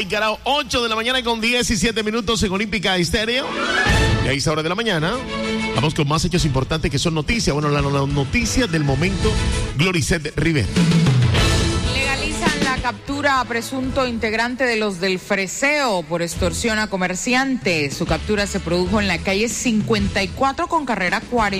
Ay, carajo, 8 de la mañana con 17 minutos en Olímpica Estéreo. Y a esa hora de la mañana vamos con más hechos importantes que son noticias. Bueno, la noticia del momento, Gloricet Rivera. Legalizan la captura a presunto integrante de los del Freseo por extorsión a comerciantes. Su captura se produjo en la calle 54 con carrera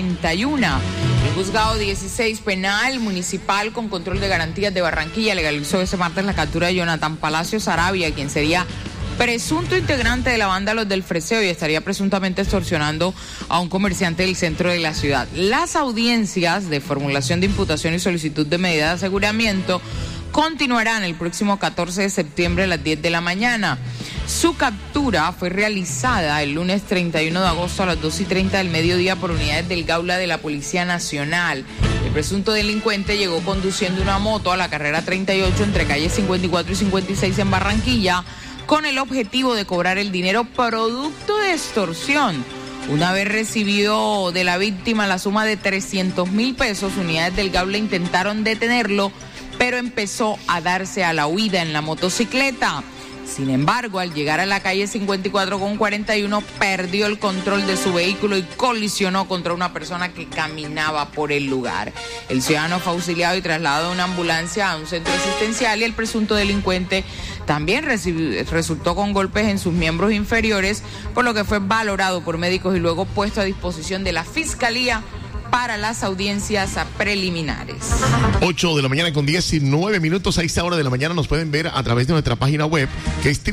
41. El juzgado 16 penal municipal con control de garantías de Barranquilla legalizó ese martes la captura de Jonathan Palacios Arabia, quien sería presunto integrante de la banda Los del Freseo y estaría presuntamente extorsionando a un comerciante del centro de la ciudad. Las audiencias de formulación de imputación y solicitud de medida de aseguramiento continuarán el próximo 14 de septiembre a las 10 de la mañana. Su captura fue realizada el lunes 31 de agosto a las 2:30 del mediodía por unidades del Gaula de la Policía Nacional. El presunto delincuente llegó conduciendo una moto a la carrera 38 entre calles 54 y 56 en Barranquilla con el objetivo de cobrar el dinero producto de extorsión. Una vez recibido de la víctima la suma de 300,000 pesos, unidades del Gaula intentaron detenerlo, pero empezó a darse a la huida en la motocicleta. Sin embargo, al llegar a la calle 54 con 41, perdió el control de su vehículo y colisionó contra una persona que caminaba por el lugar. El ciudadano fue auxiliado y trasladado en una ambulancia a un centro asistencial y el presunto delincuente también resultó con golpes en sus miembros inferiores, por lo que fue valorado por médicos y luego puesto a disposición de la Fiscalía para las audiencias preliminares. 8 de la mañana con 19 minutos. A esta hora de la mañana nos pueden ver a través de nuestra página web, que es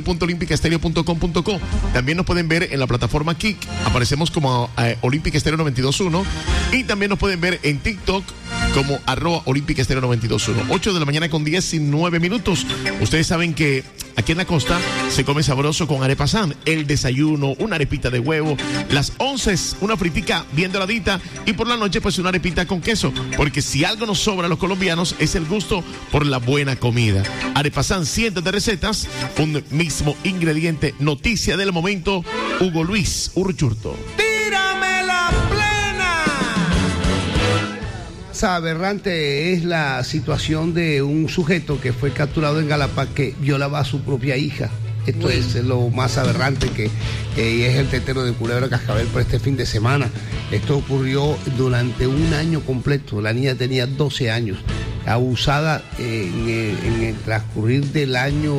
www.olimpicaestereo.com.co. También nos pueden ver en la plataforma Kik. Aparecemos como Olímpica Estéreo 92.1. Y también nos pueden ver en TikTok como @Olímpica Estéreo 92.1. 8 de la mañana con 19 minutos. Ustedes saben que aquí en la costa se come sabroso con arepasán. El desayuno, una arepita de huevo. Las 11, una fritica bien doradita. Y por la noche, pues una arepita con queso. Porque si algo nos sobra a los colombianos es el gusto por la buena comida. Arepasán, cientos de recetas, un mismo ingrediente. Noticia del momento, Hugo Luis Urchurto. ¡Tírame la plena! Aberrante es la situación de un sujeto que fue capturado en Galapa que violaba a su propia hija. Esto es lo más aberrante que es el tetero de Culebra Cascabel por este fin de semana. Esto ocurrió durante un año completo. La niña tenía 12 años, abusada en el transcurrir del año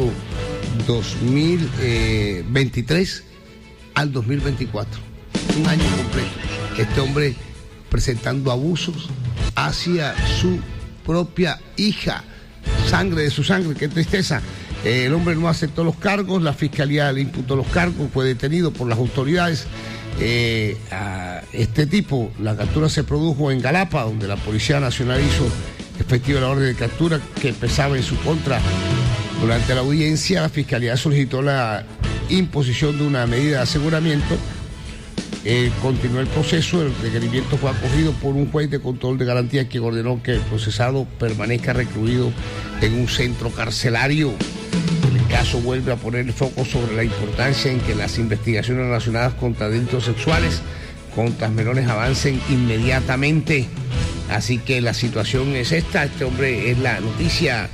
2023 al 2024. Un año completo. Este hombre presentando abusos hacia su propia hija, sangre de su sangre, qué tristeza. El hombre no aceptó los cargos, la fiscalía le imputó los cargos, fue detenido por las autoridades. A este tipo, la captura se produjo en Galapa, donde la Policía Nacional hizo efectiva la orden de captura que pesaba en su contra. Durante la audiencia, la fiscalía solicitó la imposición de una medida de aseguramiento. Continuó el proceso, el requerimiento fue acogido por un juez de control de garantías que ordenó que el procesado permanezca recluido en un centro carcelario. El caso vuelve a poner el foco sobre la importancia en que las investigaciones relacionadas contra delitos sexuales contra menores avancen inmediatamente. Así que la situación es esta. Este hombre es la noticia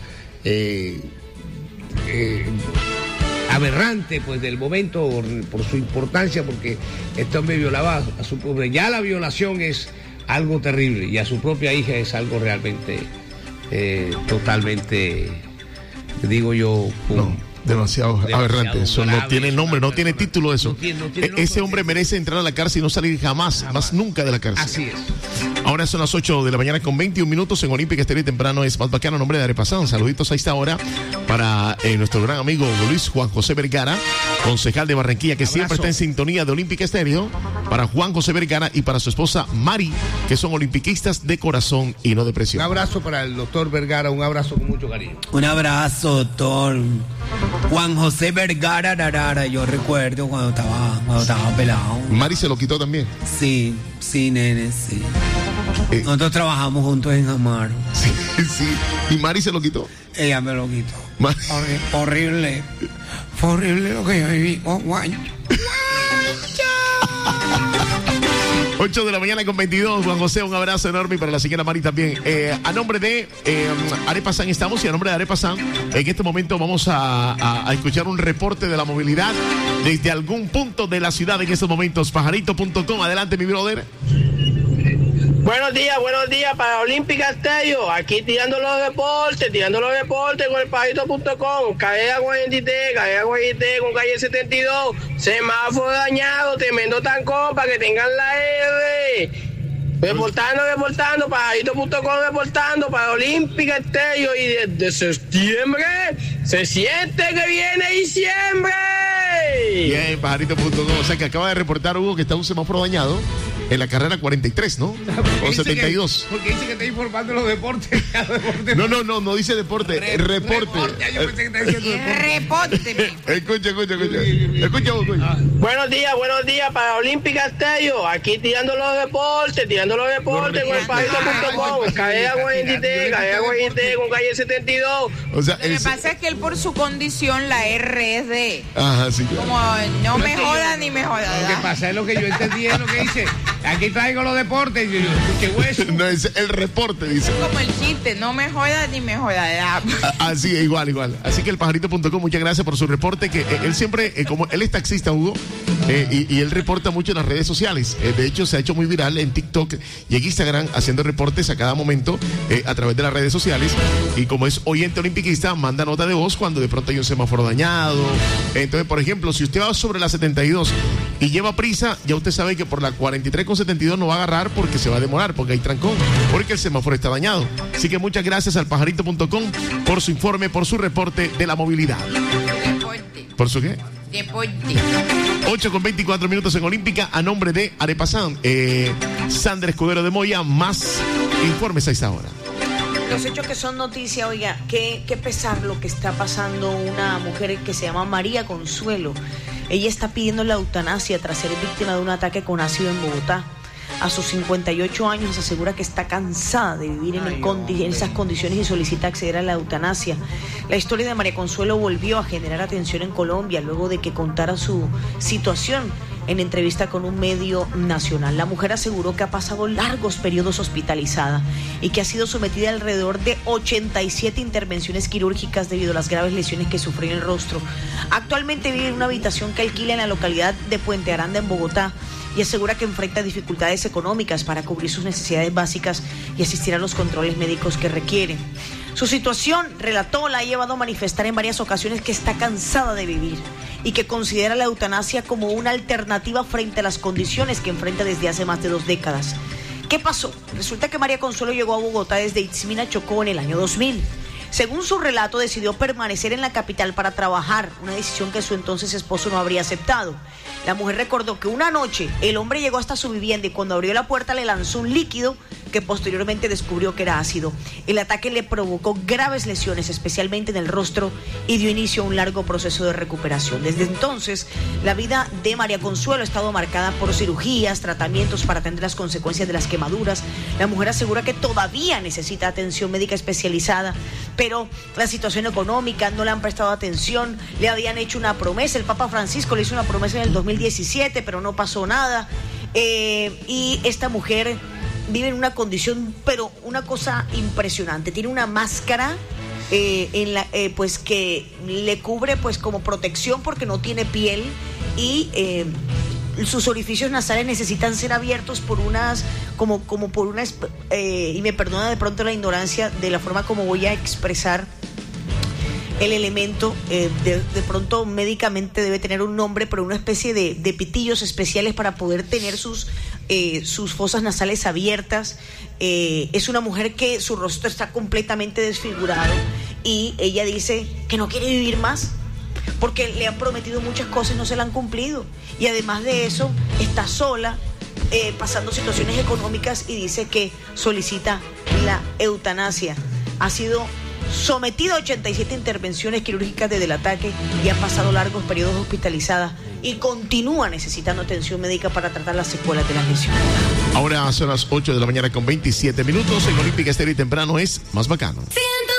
aberrante pues del momento por su importancia, porque este hombre violaba a su propia. Ya la violación es algo terrible y a su propia hija es algo realmente totalmente, digo yo, demasiado aberrante. Eso no tiene nombre, no tiene título eso. Ese hombre merece entrar a la cárcel y no salir jamás, más nunca de la cárcel. Así es. Ahora son las 8 de la mañana con 21 minutos en Olímpica Estéreo y temprano es más bacano, nombre de Arepasán. Saluditos a esta hora para nuestro gran amigo Luis Juan José Vergara, concejal de Barranquilla, que siempre está en sintonía de Olímpica Estéreo. Para Juan José Vergara y para su esposa Mari, que son olimpiquistas de corazón y no de presión. Un abrazo para el doctor Vergara, un abrazo con mucho cariño. Un abrazo, doctor Juan José Vergara, rarara. Yo recuerdo cuando estaba pelado. Mari se lo quitó también. Sí, nene, sí. Nosotros trabajamos juntos en Amaro. Sí. ¿Y Mari se lo quitó? Ella me lo quitó. Horrible. Fue horrible lo que yo viví con Juancho. 8 de la mañana con 22. Juan José, un abrazo enorme, y para la señora Mari también. A nombre de Arepa San estamos, y a nombre de Arepa San, en este momento vamos a escuchar un reporte de la movilidad desde algún punto de la ciudad en estos momentos. Pajarito.com, adelante mi brother. Buenos días para Olímpica Estéreo, aquí tirando los deportes con el pajarito.com, carrera 43, con calle 72, semáforo dañado, tremendo tancón para que tengan la R. Reportando, pajarito.com reportando para Olímpica Estéreo, y desde septiembre se siente que viene diciembre. Bien, pajarito.com, o sea que acaba de reportar Hugo que está un semáforo dañado en la carrera 43, ¿no? O 72. Porque dice que está informando los deportes. No dice deporte, reporte. Yo pensé que está diciendo deporte. Escucha. Buenos días para Olímpica Estéreo, aquí tirando los deportes con el pajarito.com, carrera 43, con calle 72. O sea, Lo que pasa es que él, por su condición, la R es de... Ajá, sí. Como no me joda ni me joda. Lo que pasa es lo que yo entendí, es lo que dice. Aquí traigo los deportes. Y yo, ¿qué hueso? No, es el reporte, dice. Es como el chiste, no me joda ni me joda. Así, igual. Así que el pajarito.com, muchas gracias por su reporte, que él siempre, como él es taxista, Hugo, y él reporta mucho en las redes sociales. De hecho, se ha hecho muy viral en TikTok y en Instagram, haciendo reportes a cada momento a través de las redes sociales. Y como es oyente olimpiquista, manda nota de voz cuando de pronto hay un semáforo dañado. Entonces, por ejemplo, si usted va sobre la 72 y lleva prisa, ya usted sabe que por la 43 con 72 no va a agarrar, porque se va a demorar, porque hay trancón, porque el semáforo está dañado. Así que muchas gracias al pajarito.com por su informe, por su reporte de la movilidad. Deporte. ¿Por su qué? Deporte. 8 con 24 minutos en Olímpica, a nombre de Arepa San. Sandra Escudero de Moya, más informes a esta hora. Los hechos que son noticia, oiga, qué pesar lo que está pasando una mujer que se llama María Consuelo. Ella está pidiendo la eutanasia tras ser víctima de un ataque con ácido en Bogotá. A sus 58 años asegura que está cansada de vivir en esas condiciones y solicita acceder a la eutanasia. La historia de María Consuelo volvió a generar atención en Colombia luego de que contara su situación en entrevista con un medio nacional. La mujer aseguró que ha pasado largos periodos hospitalizada y que ha sido sometida a alrededor de 87 intervenciones quirúrgicas debido a las graves lesiones que sufrió en el rostro. Actualmente vive en una habitación que alquila en la localidad de Puente Aranda, en Bogotá, y asegura que enfrenta dificultades económicas para cubrir sus necesidades básicas y asistir a los controles médicos que requiere. Su situación, relató, la ha llevado a manifestar en varias ocasiones que está cansada de vivir y que considera la eutanasia como una alternativa frente a las condiciones que enfrenta desde hace más de 2 décadas. ¿Qué pasó? Resulta que María Consuelo llegó a Bogotá desde Itzmina, Chocó, en el año 2000. Según su relato, decidió permanecer en la capital para trabajar, una decisión que su entonces esposo no habría aceptado. La mujer recordó que una noche el hombre llegó hasta su vivienda y cuando abrió la puerta le lanzó un líquido que posteriormente descubrió que era ácido. El ataque le provocó graves lesiones, especialmente en el rostro, y dio inicio a un largo proceso de recuperación. Desde entonces, la vida de María Consuelo ha estado marcada por cirugías, tratamientos para atender las consecuencias de las quemaduras. La mujer asegura que todavía necesita atención médica especializada, pero la situación económica, no le han prestado atención, le habían hecho una promesa, el Papa Francisco le hizo una promesa en el 2017, pero no pasó nada, y esta mujer vive en una condición, pero una cosa impresionante, tiene una máscara pues que le cubre pues como protección porque no tiene piel, y sus orificios nasales necesitan ser abiertos por unas, como por unas, y me perdona de pronto la ignorancia de la forma como voy a expresar el elemento, de pronto médicamente debe tener un nombre, pero una especie de pitillos especiales para poder tener sus fosas nasales abiertas. Es una mujer que su rostro está completamente desfigurado y ella dice que no quiere vivir más porque le han prometido muchas cosas y no se la han cumplido, y además de eso está sola, pasando situaciones económicas, y dice que solicita la eutanasia. Ha sido sometida a 87 intervenciones quirúrgicas desde el ataque y ha pasado largos periodos hospitalizada y continúa necesitando atención médica para tratar las secuelas de la lesión. Ahora son las 8 de la mañana con 27 minutos. En Olímpica Estéreo y temprano es más bacano.